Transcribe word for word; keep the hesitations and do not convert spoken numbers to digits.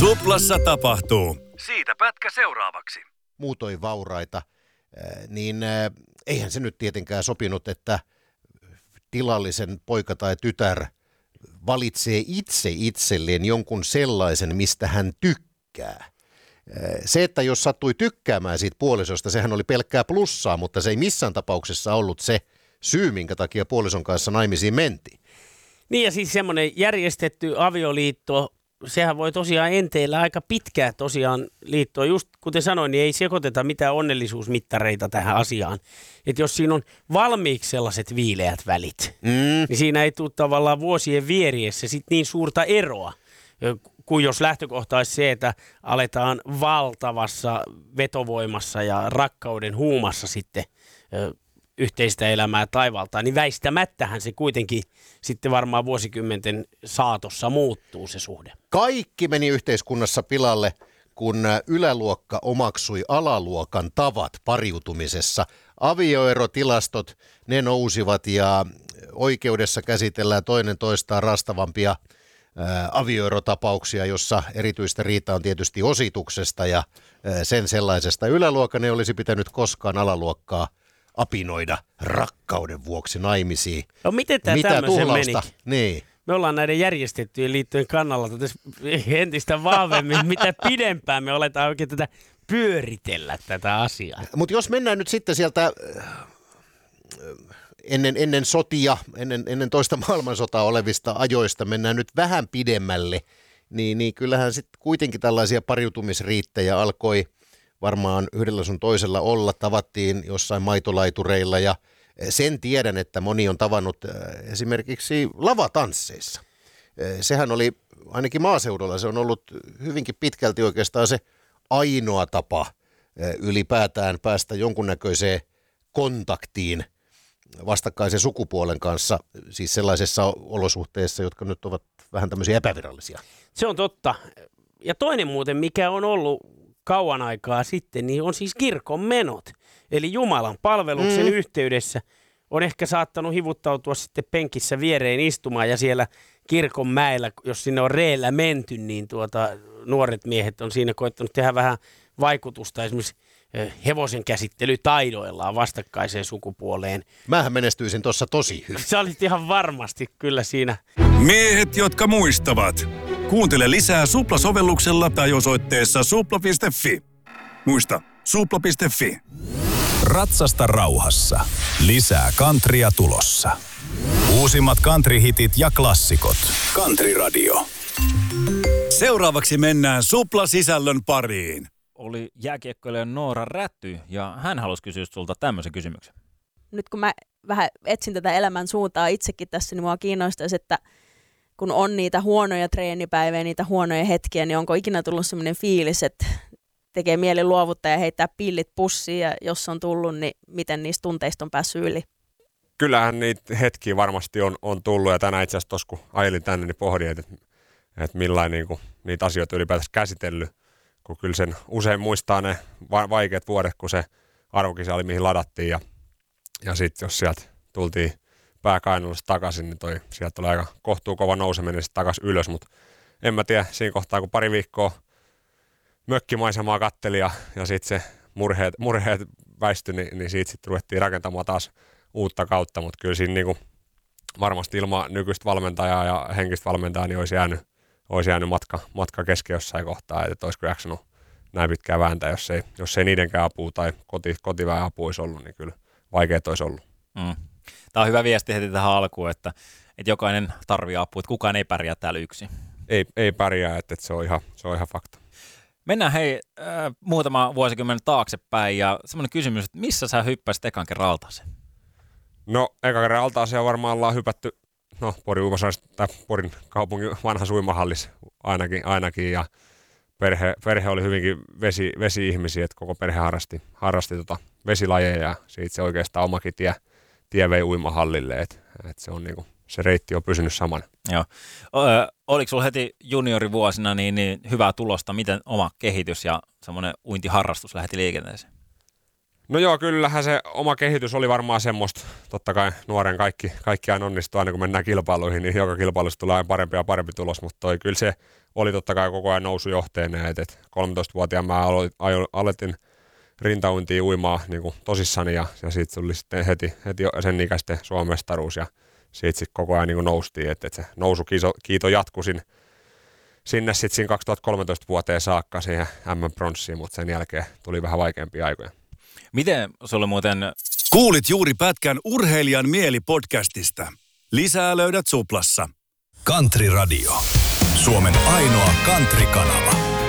Suplassa tapahtuu. Siitä pätkä seuraavaksi. Muutoin vauraita, niin eihän se nyt tietenkään sopinut, että tilallisen poika tai tytär valitsee itse itselleen jonkun sellaisen, mistä hän tykkää. Se, että jos sattui tykkäämään siitä puolisosta, sehän oli pelkkää plussaa, mutta se ei missään tapauksessa ollut se syy, minkä takia puolison kanssa naimisiin mentiin. Niin ja siis semmoinen järjestetty avioliitto, sehän voi tosiaan enteillä aika pitkää tosiaan liittoa. Just kuten sanoin, niin ei sekoiteta mitään onnellisuusmittareita tähän asiaan. Että jos siinä on valmiiksi sellaiset viileät välit, mm. niin siinä ei tule tavallaan vuosien vieriessä sit niin suurta eroa, kuin jos lähtökohta olisi se, että aletaan valtavassa vetovoimassa ja rakkauden huumassa sitten yhteistä elämää taivaltaan, niin väistämättähän se kuitenkin sitten varmaan vuosikymmenten saatossa muuttuu se suhde. Kaikki meni yhteiskunnassa pilalle, kun yläluokka omaksui alaluokan tavat pariutumisessa. Avioerotilastot, ne nousivat ja oikeudessa käsitellään toinen toistaan rastavampia ää, avioerotapauksia, jossa erityistä riitaa on tietysti osituksesta ja ää, sen sellaisesta. Yläluokan ei olisi pitänyt koskaan alaluokkaa apinoida rakkauden vuoksi naimisiin. No miten tämä tämmöisen meni? Niin. Me ollaan näiden järjestettyjen liittojen kannalla entistä vahvemmin, mitä pidempään me aletaan oikein tätä pyöritellä tätä asiaa. Mutta jos mennään nyt sitten sieltä ennen, ennen sotia, ennen, ennen toista maailmansotaa olevista ajoista, mennään nyt vähän pidemmälle, niin, niin kyllähän sitten kuitenkin tällaisia pariutumisriittejä alkoi varmaan yhdellä sun toisella olla, tavattiin jossain maitolaitureilla ja sen tiedän, että moni on tavannut esimerkiksi lavatansseissa. Sehän oli ainakin maaseudulla, se on ollut hyvinkin pitkälti oikeastaan se ainoa tapa ylipäätään päästä jonkunnäköiseen kontaktiin vastakkaisen sukupuolen kanssa, siis sellaisessa olosuhteessa, jotka nyt ovat vähän tämmöisiä epävirallisia. Se on totta. Ja toinen muuten, mikä on ollut kauan aikaa sitten, niin on siis kirkon menot. Eli Jumalan palveluksen mm. yhteydessä on ehkä saattanut hivuttautua sitten penkissä viereen istumaan ja siellä kirkon mäellä, jos sinne on reellä menty, niin tuota, nuoret miehet on siinä koettanut tehdä vähän vaikutusta esimerkiksi hevosen käsittelytaidoillaan vastakkaiseen sukupuoleen. Mähän menestyisin tuossa tosi hyvin. Sä olit ihan varmasti kyllä siinä. Miehet, jotka muistavat. Kuuntele lisää Supla-sovelluksella tai osoitteessa supla piste fi. Muista, supla piste fi. Ratsasta rauhassa. Lisää countrya tulossa. Uusimmat country-hitit ja klassikot. Country Radio. Seuraavaksi mennään Supla-sisällön pariin. Oli jääkiekkoilija Noora Rätty ja hän halusi kysyä sulta tämmöisen kysymyksen. Nyt kun mä vähän etsin tätä elämän suuntaa itsekin tässä, niin mua kiinnostaisi, että kun on niitä huonoja treenipäiviä, niitä huonoja hetkiä, niin onko ikinä tullut semmoinen fiilis, että tekee mieli luovuttaa ja heittää pillit pussiin, ja jos on tullut, niin miten niistä tunteista on päässyt yli? Kyllähän niitä hetkiä varmasti on, on tullut, ja tänään itse asiassa tuossa kun ajelin tänne, niin pohdin, että, että millainen niin kuin, niitä asioita ylipäätänsä käsitellyt, kun kyllä sen usein muistaa ne va- vaikeat vuodet, kun se arvokisa oli, mihin ladattiin, ja, ja sitten jos sieltä tultiin pääkainalosta takaisin, niin toi, sieltä oli aika kohtuu kova nouseminen sitten takaisin ylös, mutta en mä tiedä, siinä kohtaa kun pari viikkoa mökkimaisemaa katteli ja, ja sitten se murheet, murheet väistyi, niin, niin siitä sitten ruvettiin rakentamaan taas uutta kautta, mutta kyllä siinä niinku varmasti ilman nykyistä valmentajaa ja henkistä valmentajaa niin olisi jäänyt, olisi jäänyt matka, matka kesken jossain kohtaa, että olisiko jaksanut näin pitkään vääntää, jos ei, jos ei niidenkään apua tai koti, kotiväen apua olisi ollut, niin kyllä vaikeat olisi ollut. Mm. Tämä on hyvä viesti heti tähän alkuun, että, että jokainen tarvitsee apua, että kukaan ei pärjää täällä yksin. Ei, ei pärjää, että, että se, on ihan, se on ihan fakta. Mennään hei äh, muutama vuosikymmen taaksepäin ja semmoinen kysymys, että missä sä hyppäsit ekan kerran altaaseen? No ekan kerran altaaseen varmaan ollaan hypätty, no Porin uimasalissa tai Porin kaupungin vanhassa uimahallissa ainakin, ainakin ja perhe, perhe oli hyvinkin vesi, vesi-ihmisiä, että koko perhe harrasti, harrasti tota vesilajeja ja siitä se oikeastaan omakin tie, tie vei uimahallille, että et se on niinku, se reitti on pysynyt samana. Joo. Ö, oliko sulla heti juniorivuosina niin, niin hyvää tulosta, miten oma kehitys ja semmoinen uintiharrastus lähti liikenteeseen? No joo, kyllähän se oma kehitys oli varmaan semmoista. Totta kai nuoren kaikki, kaikki aina onnistuu aina kun mennään kilpailuihin, niin joka kilpailussa tulee aina parempi ja parempi tulos, mutta toi, kyllä se oli totta kai koko ajan nousujohteinen, että et kolmetoistavuotiaan mä aloitin rintauintia uimaa niin kuin tosissani ja, ja siitä tuli sitten heti, heti sen ikäisten Suomen mestaruus ja siitä sitten koko ajan niin kuin noustiin, että et se nousukiito jatkui sin, sinne sitten siinä kaksituhattakolmetoista vuoteen saakka siihen M M-pronssiin, mutta sen jälkeen tuli vähän vaikeampia aikoja. Miten sulla muuten... Kuulit juuri pätkän Urheilijan mieli podcastista. Lisää löydät Suplassa. Country Radio. Suomen ainoa country-kanava.